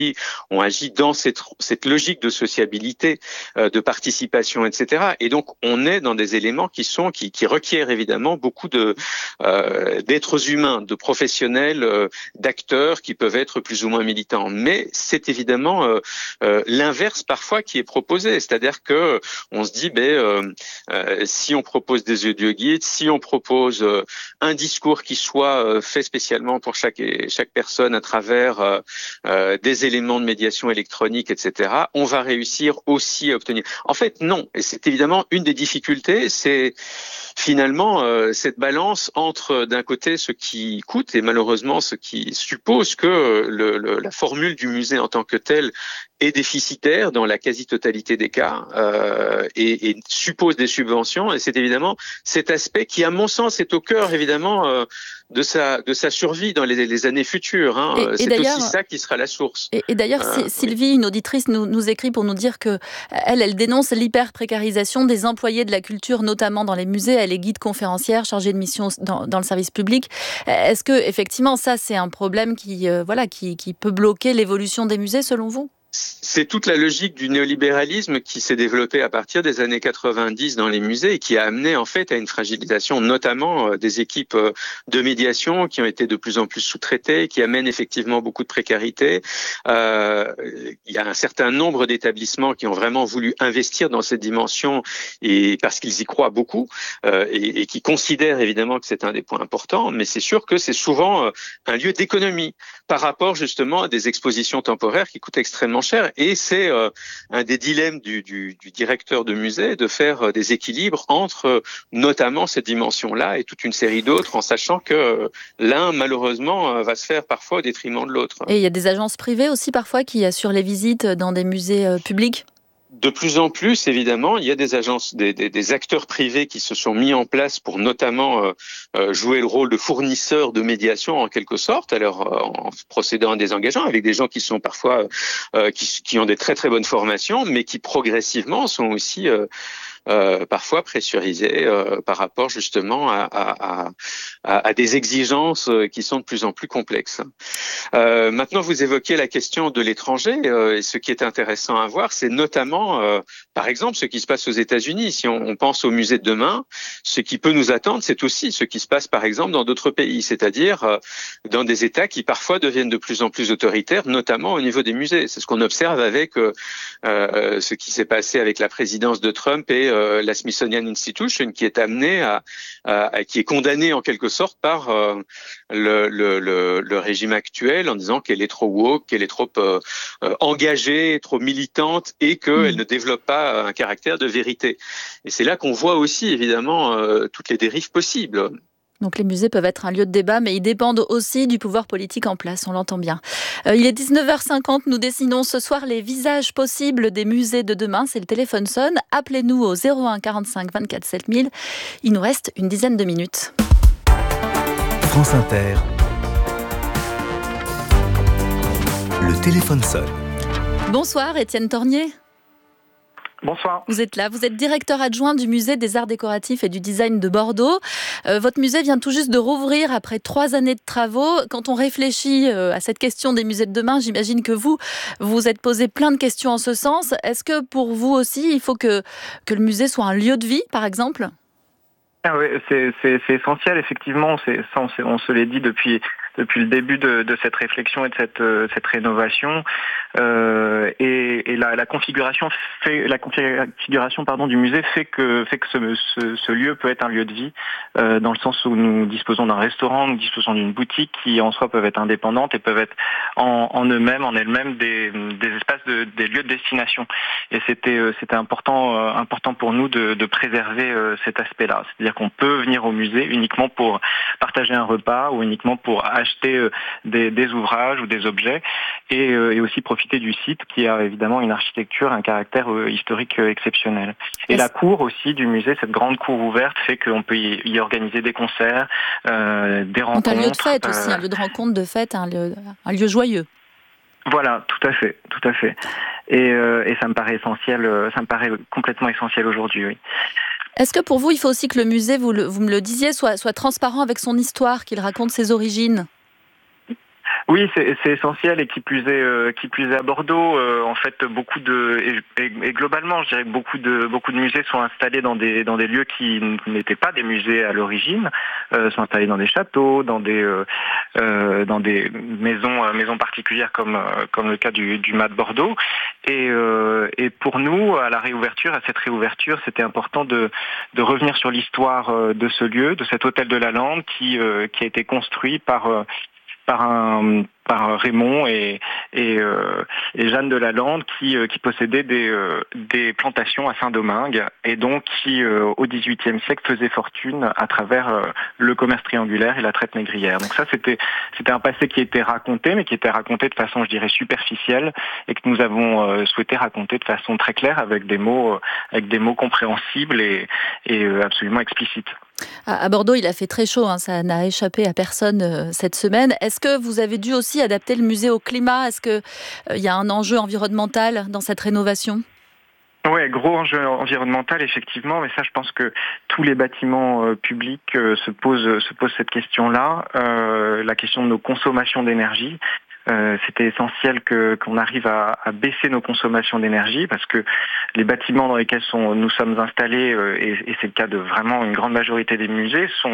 on agit dans cette logique de sociabilité, de participation, etc. Et donc, on est dans des éléments qui requièrent évidemment beaucoup d'êtres humains, de professionnels, d'acteurs qui peuvent être plus ou moins militants. Mais c'est évidemment l'inverse parfois qui est proposé, c'est-à-dire que on se dit, si on propose des audio guides, si on propose un discours qui soit fait spécialement pour chaque personne à travers des éléments de médiation électronique, etc., on va réussir aussi à obtenir. En fait, non. Et c'est évidemment une des difficultés, c'est finalement cette balance entre, d'un côté, ce qui coûte et malheureusement ce qui suppose que la formule du musée en tant que telle est déficitaire dans la quasi-totalité des cas et suppose des subventions. Et c'est évidemment cet aspect qui, à mon sens, est au cœur, évidemment, de sa survie dans les années futures. C'est aussi ça qui sera la source. Et d'ailleurs, Sylvie, une auditrice, nous écrit pour nous dire que elle dénonce l'hyper-précarisation des employés de la culture, notamment dans les musées. Elle est guide conférencière, chargée de mission dans le service public. Est-ce que, effectivement, ça, c'est un problème qui peut bloquer l'évolution des musées, selon vous ? C'est toute la logique du néolibéralisme qui s'est développée à partir des années 90 dans les musées et qui a amené en fait à une fragilisation notamment des équipes de médiation qui ont été de plus en plus sous-traitées, qui amènent effectivement beaucoup de précarité. Il y a un certain nombre d'établissements qui ont vraiment voulu investir dans cette dimension et parce qu'ils y croient beaucoup et qui considèrent évidemment que c'est un des points importants, mais c'est sûr que c'est souvent un lieu d'économie par rapport justement à des expositions temporaires qui coûtent extrêmement cher. Et c'est un des dilemmes du directeur de musée de faire des équilibres entre notamment cette dimension-là et toute une série d'autres, en sachant que l'un, malheureusement, va se faire parfois au détriment de l'autre. Et il y a des agences privées aussi parfois qui assurent les visites dans des musées publics ? De plus en plus, évidemment, il y a des agences, des acteurs privés qui se sont mis en place pour notamment jouer le rôle de fournisseurs de médiation en quelque sorte, alors en procédant à des engagements avec des gens qui sont parfois qui ont des très très bonnes formations, mais qui progressivement sont aussi parfois pressurisés par rapport justement à des exigences qui sont de plus en plus complexes. Maintenant, vous évoquez la question de l'étranger et ce qui est intéressant à voir, c'est notamment, par exemple, ce qui se passe aux États-Unis. Si on pense au musée de demain, ce qui peut nous attendre, c'est aussi ce qui se passe, par exemple, dans d'autres pays, c'est-à-dire dans des États qui parfois deviennent de plus en plus autoritaires, notamment au niveau des musées. C'est ce qu'on observe avec ce qui s'est passé avec la présidence de Trump et la Smithsonian Institution, qui est amenée qui est condamnée en quelque sorte par le régime actuel en disant qu'elle est trop woke, qu'elle est trop engagée, trop militante et qu'elle ne développe pas un caractère de vérité. Et c'est là qu'on voit aussi évidemment toutes les dérives possibles. Donc les musées peuvent être un lieu de débat, mais ils dépendent aussi du pouvoir politique en place, on l'entend bien. Il est 19h50, nous dessinons ce soir les visages possibles des musées de demain. C'est le téléphone sonne. Appelez-nous au 01 45 24 7000. Il nous reste une dizaine de minutes. France Inter. Le téléphone sonne. Bonsoir, Étienne Tornier. Bonsoir. Vous êtes là, vous êtes directeur adjoint du musée des arts décoratifs et du design de Bordeaux. Votre musée vient tout juste de rouvrir après 3 années de travaux. Quand on réfléchit à cette question des musées de demain, j'imagine que vous vous êtes posé plein de questions en ce sens. Est-ce que pour vous aussi, il faut que le musée soit un lieu de vie, par exemple ? Ah oui, c'est essentiel, effectivement. On se l'est dit depuis le début de cette réflexion et de cette rénovation. Et la configuration du musée fait que ce lieu peut être un lieu de vie, dans le sens où nous disposons d'un restaurant, nous disposons d'une boutique qui en soi peuvent être indépendantes et peuvent être en elles-mêmes des espaces des lieux de destination. Et c'était important pour nous de préserver cet aspect-là. C'est-à-dire qu'on peut venir au musée uniquement pour partager un repas ou uniquement pour acheter des ouvrages ou des objets et aussi profiter du site qui a évidemment une architecture, un caractère historique exceptionnel. Et la cour aussi du musée, cette grande cour ouverte, fait qu'on peut y organiser des concerts, des rencontres. Donc un lieu de fête aussi, un lieu de rencontre, de fête, un lieu joyeux. Voilà, tout à fait. Et ça me paraît essentiel, ça me paraît complètement essentiel aujourd'hui, oui. Est-ce que pour vous, il faut aussi que le musée, vous me le disiez, soit transparent avec son histoire, qu'il raconte ses origines ? Oui, c'est essentiel et qui plus est à Bordeaux, en fait et globalement, je dirais que beaucoup de musées sont installés dans des lieux qui n'étaient pas des musées à l'origine, sont installés dans des châteaux, dans des maisons particulières comme le cas du MAT Bordeaux. Et pour nous, à cette réouverture, c'était important de revenir sur l'histoire de ce lieu, de cet hôtel de la Lande qui a été construit par Raymond et Jeanne de la Lande qui possédaient des plantations à Saint-Domingue et donc qui au XVIIIe siècle faisaient fortune à travers le commerce triangulaire et la traite négrière. Donc ça c'était un passé qui était raconté, mais qui était raconté de façon, je dirais, superficielle et que nous avons souhaité raconter de façon très claire avec des mots compréhensibles et absolument explicites. À Bordeaux, il a fait très chaud, ça n'a échappé à personne cette semaine. Est-ce que vous avez dû aussi adapter le musée au climat ? Est-ce qu'il y a un enjeu environnemental dans cette rénovation ? Oui, gros enjeu environnemental, effectivement, mais ça, je pense que tous les bâtiments publics se posent cette question-là, la question de nos consommations d'énergie. C'était essentiel qu'on arrive à baisser nos consommations d'énergie parce que les bâtiments dans lesquels nous sommes installés, et c'est le cas de vraiment une grande majorité des musées, sont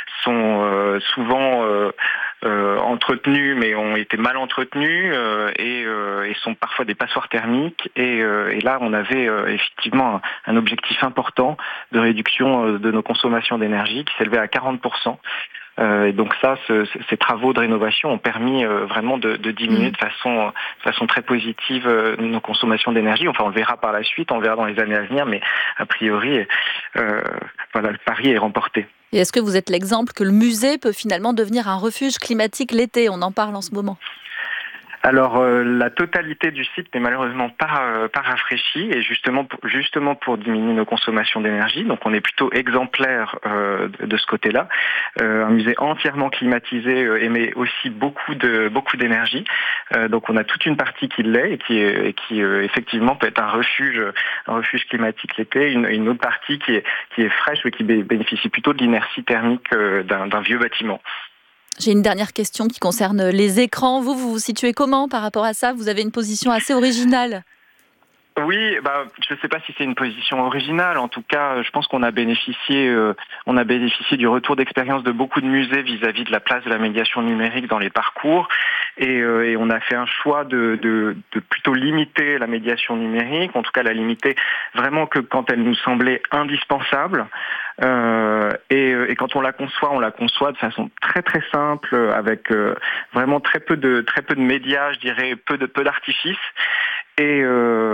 souvent entretenus mais ont été mal entretenus et sont parfois des passoires thermiques et là on avait effectivement un objectif important de réduction de nos consommations d'énergie qui s'élevait à 40%. Et donc ça, ces travaux de rénovation ont permis vraiment de diminuer de façon très positive nos consommations d'énergie. Enfin, on le verra par la suite, on le verra dans les années à venir, mais a priori, le pari est remporté. Et est-ce que vous êtes l'exemple que le musée peut finalement devenir un refuge climatique l'été ? On en parle en ce moment. Alors la totalité du site n'est malheureusement pas rafraîchie et justement pour diminuer nos consommations d'énergie. Donc on est plutôt exemplaire de ce côté-là. Un musée entièrement climatisé émet aussi beaucoup d'énergie. Donc on a toute une partie qui l'est et qui effectivement peut être un refuge climatique l'été. Une autre partie qui est fraîche mais qui bénéficie plutôt de l'inertie thermique d'un vieux bâtiment. J'ai une dernière question qui concerne les écrans. Vous vous situez comment par rapport à ça ? Vous avez une position assez originale. Oui, je ne sais pas si c'est une position originale. En tout cas, je pense qu'on a bénéficié du retour d'expérience de beaucoup de musées vis-à-vis de la place de la médiation numérique dans les parcours. Et on a fait un choix de plutôt limiter la médiation numérique, en tout cas la limiter vraiment que quand elle nous semblait indispensable. Et quand on la conçoit de façon très très simple, avec vraiment très peu de médias, je dirais, peu d'artifices. Et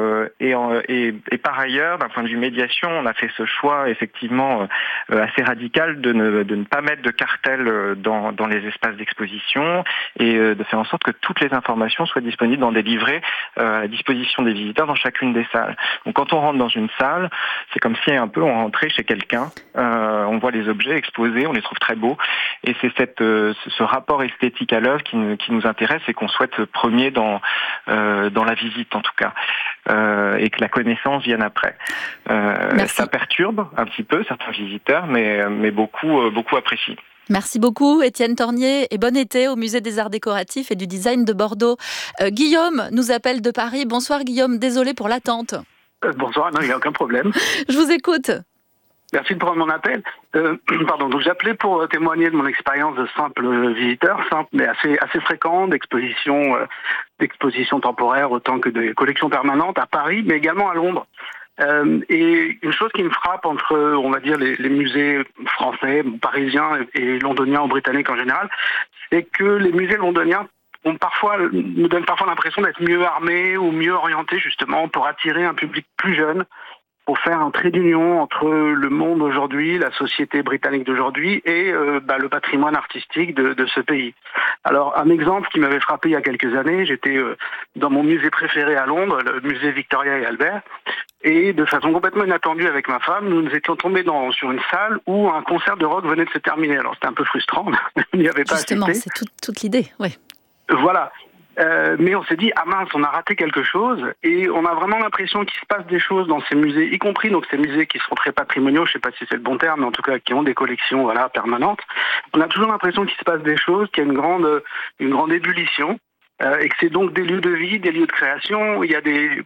par ailleurs, d'un point de vue médiation, on a fait ce choix effectivement assez radical de ne pas mettre de cartels dans les espaces d'exposition et de faire en sorte que toutes les informations soient disponibles dans des livrets à la disposition des visiteurs dans chacune des salles. Donc quand on rentre dans une salle, c'est comme si un peu on rentrait chez quelqu'un. On voit les objets exposés, on les trouve très beaux et c'est ce rapport esthétique à l'œuvre qui nous intéresse et qu'on souhaite premier dans la visite en tout cas, et que la connaissance vienne après. Ça perturbe un petit peu certains visiteurs, mais beaucoup apprécient. Merci beaucoup Étienne Tornier et bon été au Musée des Arts Décoratifs et du Design de Bordeaux. Guillaume nous appelle de Paris. Bonsoir Guillaume, désolé pour l'attente. Bonsoir, non, il n'y a aucun problème. Je vous écoute. Merci de prendre mon appel. Donc j'appelais pour témoigner de mon expérience de simple visiteur, simple mais assez fréquent, d'exposition temporaire autant que de collections permanentes à Paris, mais également à Londres. Et une chose qui me frappe entre, on va dire, les musées français, parisiens et londoniens ou britanniques en général, c'est que les musées londoniens me donnent parfois l'impression d'être mieux armés ou mieux orientés justement pour attirer un public plus jeune, pour faire un trait d'union entre le monde aujourd'hui, la société britannique d'aujourd'hui et le patrimoine artistique de ce pays. Alors, un exemple qui m'avait frappé il y a quelques années, j'étais dans mon musée préféré à Londres, le musée Victoria et Albert, et de façon complètement inattendue avec ma femme, nous étions tombés sur une salle où un concert de rock venait de se terminer. Alors, c'était un peu frustrant, on n'y avait pas assisté. Justement, c'est toute l'idée, oui. Voilà. Mais on s'est dit, ah mince, on a raté quelque chose, et on a vraiment l'impression qu'il se passe des choses dans ces musées, y compris donc ces musées qui sont très patrimoniaux, je ne sais pas si c'est le bon terme, mais en tout cas qui ont des collections permanentes. On a toujours l'impression qu'il se passe des choses, qu'il y a une grande ébullition. Et que c'est donc des lieux de vie, des lieux de création. Il y a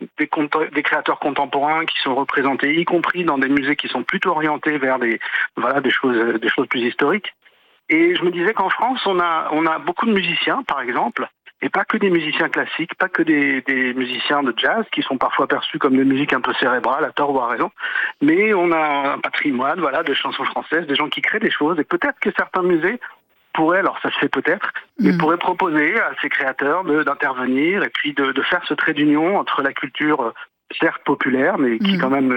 des créateurs contemporains qui sont représentés, y compris dans des musées qui sont plutôt orientés vers des choses plus historiques. Et je me disais qu'en France, on a beaucoup de musiciens, par exemple, et pas que des musiciens classiques, pas que des musiciens de jazz qui sont parfois perçus comme des musiques un peu cérébrales, à tort ou à raison. Mais on a un patrimoine, de chansons françaises, des gens qui créent des choses. Et peut-être que certains musées pourraient, alors ça se fait peut-être, mais pourraient proposer à ces créateurs d'intervenir et puis de faire ce trait d'union entre la culture certes populaire, mais qui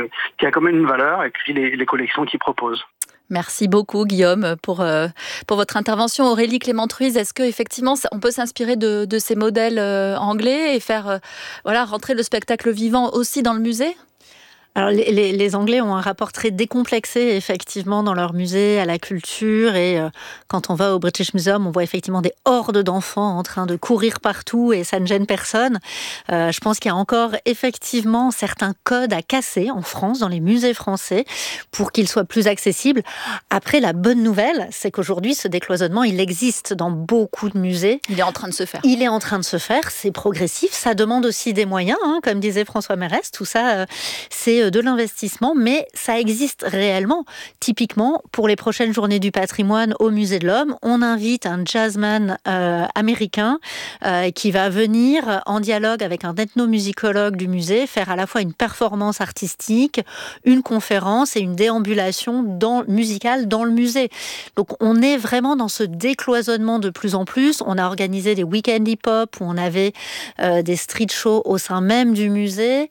a quand même une valeur, et puis les collections qu'ils proposent. Merci beaucoup Guillaume pour votre intervention. Aurélie Clément-Truise, est-ce qu'effectivement on peut s'inspirer de ces modèles anglais et faire rentrer le spectacle vivant aussi dans le musée ? Alors les Anglais ont un rapport très décomplexé effectivement dans leur musée à la culture, et quand on va au British Museum, on voit effectivement des hordes d'enfants en train de courir partout et ça ne gêne personne. Je pense qu'il y a encore effectivement certains codes à casser en France, dans les musées français, pour qu'ils soient plus accessibles. Après, la bonne nouvelle, c'est qu'aujourd'hui ce décloisonnement, il existe dans beaucoup de musées. Il est en train de se faire. Il est en train de se faire, c'est progressif, ça demande aussi des moyens, comme disait François Mérès, tout ça c'est de l'investissement, mais ça existe réellement. Typiquement, pour les prochaines journées du patrimoine au Musée de l'Homme, on invite un jazzman américain qui va venir en dialogue avec un ethnomusicologue du musée, faire à la fois une performance artistique, une conférence et une déambulation musicale dans le musée. Donc on est vraiment dans ce décloisonnement de plus en plus. On a organisé des week-ends hip-hop où on avait des street shows au sein même du musée.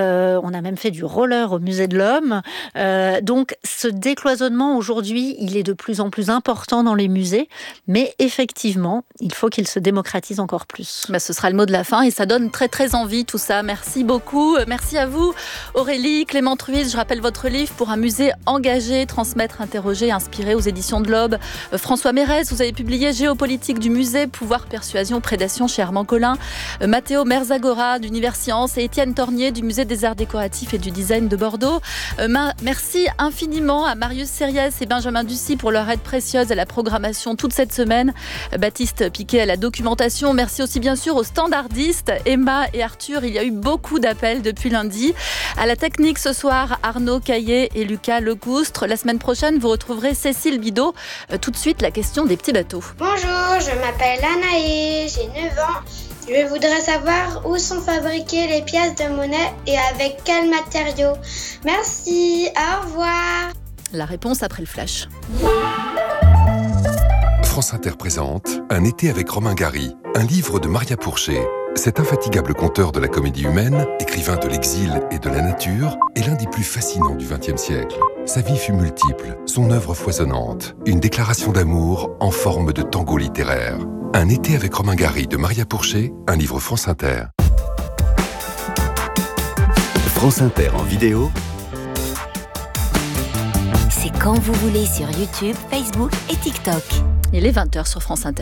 On a même fait du roller au Musée de l'Homme. Donc ce décloisonnement aujourd'hui, il est de plus en plus important dans les musées, mais effectivement, il faut qu'il se démocratise encore plus. Ce sera le mot de la fin et ça donne très très envie tout ça. Merci beaucoup. Merci à vous Aurélie Clément-Truise. Je rappelle votre livre Pour un musée engagé, transmettre, interroger, inspirer aux éditions de l'Aube. François Mérès, vous avez publié Géopolitique du musée, pouvoir, persuasion, prédation chez Armand Collin. Matteo Merzagora d'Univers Science et Étienne Tornier du Musée des Arts Décoratifs et du Design de Bordeaux. Merci infiniment à Marius Sériès et Benjamin Ducy pour leur aide précieuse à la programmation toute cette semaine. Baptiste Piquet à la documentation. Merci aussi bien sûr aux standardistes Emma et Arthur. Il y a eu beaucoup d'appels depuis lundi. À la technique ce soir, Arnaud Caillé et Lucas Lecoustre. La semaine prochaine, vous retrouverez Cécile Bidot. Tout de suite, la question des petits bateaux. Bonjour, je m'appelle Anaïs, j'ai 9 ans. Je voudrais savoir où sont fabriquées les pièces de monnaie et avec quels matériaux. Merci, au revoir. La réponse après le flash. France Inter présente Un été avec Romain Gary, un livre de Maria Pourchet. Cet infatigable conteur de la comédie humaine, écrivain de l'exil et de la nature, est l'un des plus fascinants du XXe siècle. Sa vie fut multiple, son œuvre foisonnante, une déclaration d'amour en forme de tango littéraire. Un été avec Romain Gary de Maria Pourchet, un livre France Inter. France Inter en vidéo. C'est quand vous voulez sur YouTube, Facebook et TikTok. Il est 20h sur France Inter.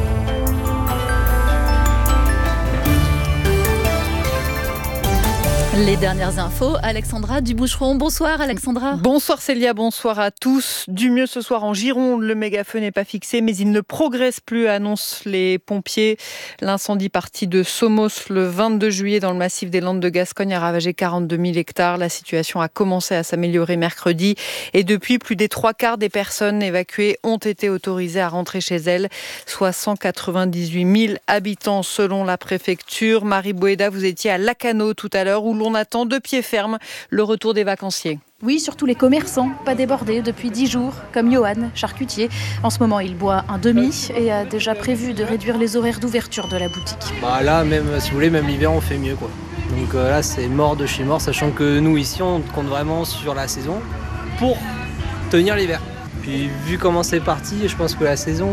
Les dernières infos, Alexandra Duboucheron. Bonsoir Alexandra. Bonsoir Célia, bonsoir à tous. Du mieux ce soir en Gironde, le méga-feu n'est pas fixé, mais il ne progresse plus, annoncent les pompiers. L'incendie parti de Somos le 22 juillet dans le massif des Landes de Gascogne a ravagé 42 000 hectares. La situation a commencé à s'améliorer mercredi et depuis, plus des 3/4 des personnes évacuées ont été autorisées à rentrer chez elles, soit 198 000 habitants selon la préfecture. Marie Boéda, vous étiez à Lacano tout à l'heure où l'on attend de pied ferme le retour des vacanciers. Oui, surtout les commerçants, pas débordés depuis 10 jours, comme Johan, charcutier. En ce moment, il boit un demi et a déjà prévu de réduire les horaires d'ouverture de la boutique. Là, même si vous voulez, même l'hiver, on fait mieux, quoi. Donc là, c'est mort de chez mort, sachant que nous, ici, on compte vraiment sur la saison pour tenir l'hiver. Puis vu comment c'est parti, je pense que la saison,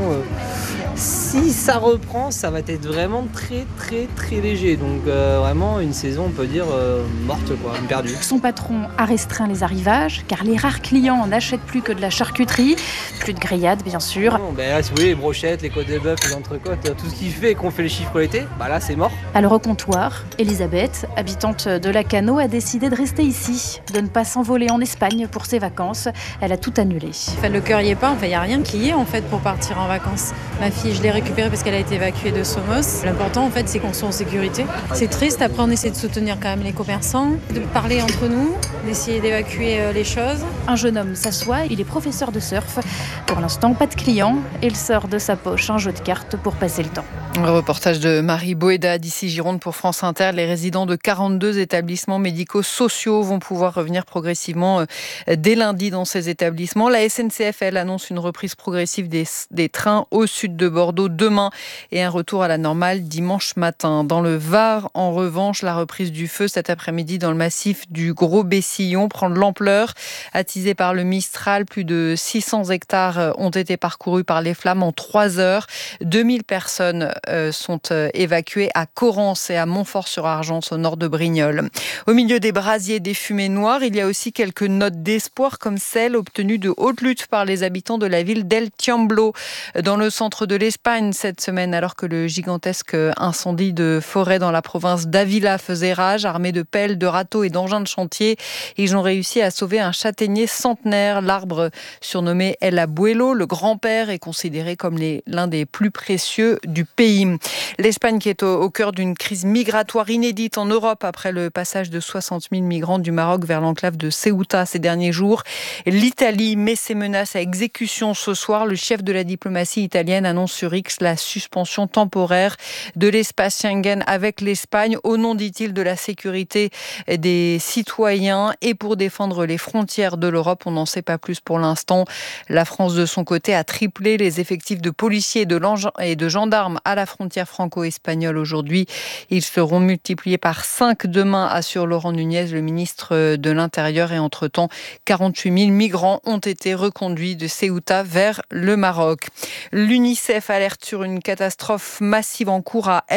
si ça reprend, ça va être vraiment très très très léger. Donc vraiment une saison, on peut dire morte, quoi, perdue. Son patron a restreint les arrivages car les rares clients n'achètent plus que de la charcuterie. Plus de grillades, bien sûr. Non, là, si vous voulez, les brochettes, les côtes de bœuf, les entrecôtes, tout ce qui fait qu'on fait les chiffres l'été, là c'est mort. À le recomptoir, Elisabeth, habitante de Lacanau, a décidé de rester ici, de ne pas s'envoler en Espagne pour ses vacances. Elle a tout annulé. Le cœur y est pas, il n'y a rien qui y est en fait pour partir en vacances. Ma fille, je l'ai récupérée parce qu'elle a été évacuée de Somos. L'important en fait, c'est qu'on soit en sécurité. C'est triste, après on essaie de soutenir quand même les commerçants, de parler entre nous, d'essayer d'évacuer les choses. Un jeune homme s'assoit, il est professeur de surf. Pour l'instant, pas de clients. Il sort de sa poche un jeu de cartes pour passer le temps. Un reportage de Marie Boéda d'ici Gironde pour France Inter. Les résidents de 42 établissements médico-sociaux vont pouvoir revenir progressivement dès lundi dans ces établissements. La SNCF, elle, annonce une reprise progressive des trains au sud de Bordeaux demain et un retour à la normale dimanche matin. Dans le Var, en revanche, la reprise du feu cet après-midi dans le massif du Gros Bessillon prend de l'ampleur. Attisé par le Mistral, plus de 600 hectares ont été parcourus par les flammes en 3 heures. 2000 personnes sont évacuées à Corrence et à Montfort-sur-Argence, au nord de Brignoles. Au milieu des brasiers, des fumées noires, il y a aussi quelques notes d'espoir, comme celle obtenue de haute lutte par les habitants de la ville d'El Tiamblo, dans le centre de l'Espagne cette semaine, alors que le gigantesque incendie de forêt dans la province d'Avila faisait rage. Armés de pelles, de râteaux et d'engins de chantier, ils ont réussi à sauver un châtaignier centenaire. L'arbre, surnommé El Abuelo, le grand-père, est considéré comme l'un des plus précieux du pays. L'Espagne qui est au cœur d'une crise migratoire inédite en Europe après le passage de 60 000 migrants du Maroc vers l'enclave de Ceuta ces derniers jours. L'Italie met ses menaces à exécution ce soir. Le chef de la diplomatie italienne annonce sur X la suspension temporaire de l'espace Schengen avec l'Espagne au nom, dit-il, de la sécurité des citoyens et pour défendre les frontières de l'Europe. On n'en sait pas plus pour l'instant. La France, de son côté, a triplé les effectifs de policiers et de gendarmes à la frontière franco-espagnole aujourd'hui. Ils seront multipliés par 5 demain, assure Laurent Nunez, le ministre de l'Intérieur. Et entre-temps, 48 000 migrants ont été reconduits de Ceuta vers le Maroc. L'UNICEF alerte sur une catastrophe massive en cours à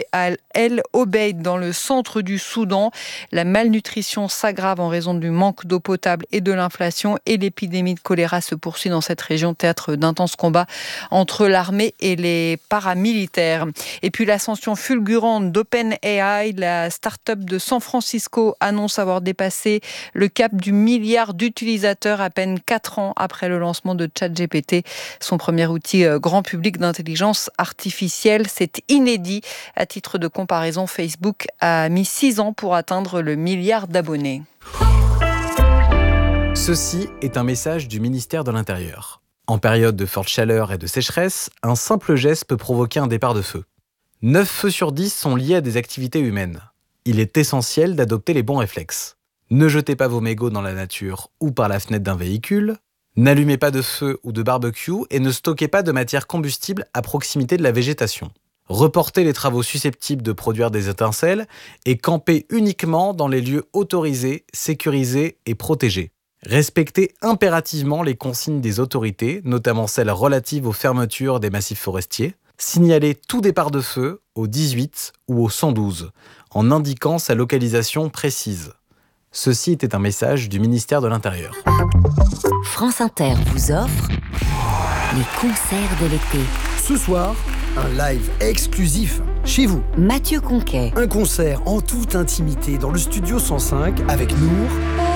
El Obeid, dans le centre du Soudan. La malnutrition s'aggrave en raison du manque d'eau potable et de l'inflation, et l'épidémie de choléra se poursuit dans cette région, théâtre d'intenses combats entre l'armée et les paramilitaires. Et puis l'ascension fulgurante d'OpenAI, la start-up de San Francisco, annonce avoir dépassé le cap du milliard d'utilisateurs à peine 4 ans après le lancement de ChatGPT, son premier outil grand public d'intelligence artificielle. C'est inédit. À titre de comparaison, Facebook a mis 6 ans pour atteindre le milliard d'abonnés. Ceci est un message du ministère de l'Intérieur. En période de forte chaleur et de sécheresse, un simple geste peut provoquer un départ de feu. 9 feux sur 10 sont liés à des activités humaines. Il est essentiel d'adopter les bons réflexes. Ne jetez pas vos mégots dans la nature ou par la fenêtre d'un véhicule. N'allumez pas de feu ou de barbecue et ne stockez pas de matière combustible à proximité de la végétation. Reportez les travaux susceptibles de produire des étincelles et campez uniquement dans les lieux autorisés, sécurisés et protégés. Respectez impérativement les consignes des autorités, notamment celles relatives aux fermetures des massifs forestiers. Signalez tout départ de feu au 18 ou au 112, en indiquant sa localisation précise. Ceci était un message du ministère de l'Intérieur. France Inter vous offre les concerts de l'été. Ce soir, un live exclusif chez vous. Mathieu Conquet. Un concert en toute intimité dans le studio 105 avec Nour